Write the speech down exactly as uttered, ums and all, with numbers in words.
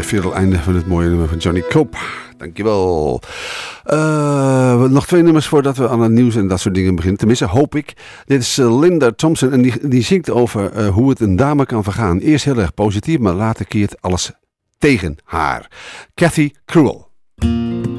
Weer het einde van het mooie nummer van Johnny Cope. Dankjewel. Uh, nog twee nummers voordat we aan het nieuws en dat soort dingen beginnen. Tenminste, hoop ik. Dit is uh, Linda Thompson en die, die zingt over uh, hoe het een dame kan vergaan. Eerst heel erg positief, maar later keert alles tegen haar. Kathy Cruel.